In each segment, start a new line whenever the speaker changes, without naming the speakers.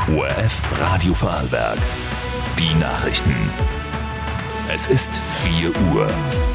ORF Radio Vorarlberg. Die Nachrichten. Es ist 4 Uhr.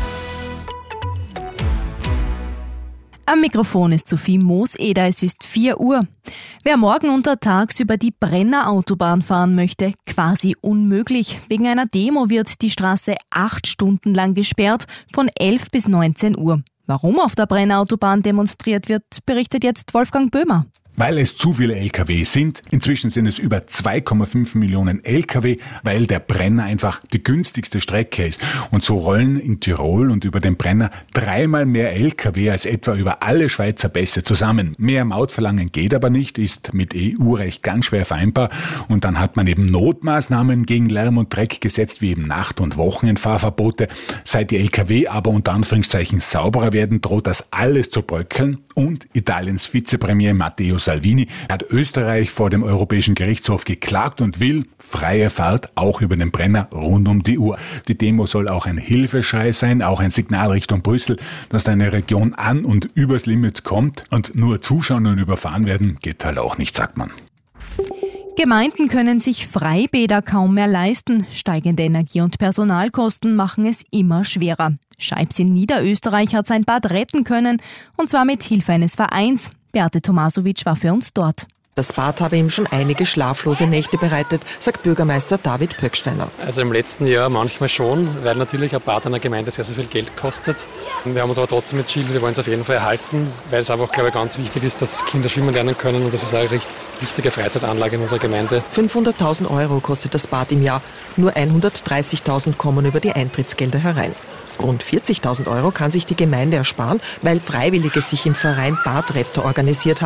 Am Mikrofon ist Sophie Mooseder, es ist 4 Uhr. Wer morgen untertags über die Brenner Autobahn fahren möchte, quasi unmöglich. Wegen einer Demo wird die Straße 8 Stunden lang gesperrt, von 11 bis 19 Uhr. Warum auf der Brenner Autobahn demonstriert wird, berichtet jetzt Wolfgang Böhmer.
Weil es zu viele Lkw sind. Inzwischen sind es über 2,5 Millionen Lkw, weil der Brenner einfach die günstigste Strecke ist. Und so rollen in Tirol und über den Brenner 3-mal mehr Lkw als etwa über alle Schweizer Pässe zusammen. Mehr Maut verlangen geht aber nicht, ist mit EU-Recht ganz schwer vereinbar. Und dann hat man eben Notmaßnahmen gegen Lärm und Dreck gesetzt, wie eben Nacht- und Wochenendfahrverbote. Seit die Lkw aber unter Anführungszeichen sauberer werden, droht das alles zu bröckeln. Und Italiens Vizepremier Matteo Salvini hat Österreich vor dem Europäischen Gerichtshof geklagt und will freie Fahrt auch über den Brenner rund um die Uhr. Die Demo soll auch ein Hilfeschrei sein, auch ein Signal Richtung Brüssel, dass eine Region an und übers Limit kommt. Und nur zuschauen und überfahren werden geht halt auch nicht, sagt man.
Gemeinden können sich Freibäder kaum mehr leisten. Steigende Energie- und Personalkosten machen es immer schwerer. Scheibs in Niederösterreich hat sein Bad retten können, und zwar mit Hilfe eines Vereins. Beate Tomasovic war für uns dort.
Das Bad habe ihm schon einige schlaflose Nächte bereitet, sagt Bürgermeister David Pöcksteiner.
Also im letzten Jahr manchmal schon, weil natürlich ein Bad einer Gemeinde sehr, sehr viel Geld kostet. Wir haben uns aber trotzdem entschieden, wir wollen es auf jeden Fall erhalten, weil es einfach, glaube ich, ganz wichtig ist, dass Kinder schwimmen lernen können, und das ist eine recht wichtige Freizeitanlage in unserer Gemeinde.
500.000 € kostet das Bad im Jahr, nur 130.000 kommen über die Eintrittsgelder herein. Rund 40.000 € kann sich die Gemeinde ersparen, weil Freiwillige sich im Verein Badretter organisiert haben.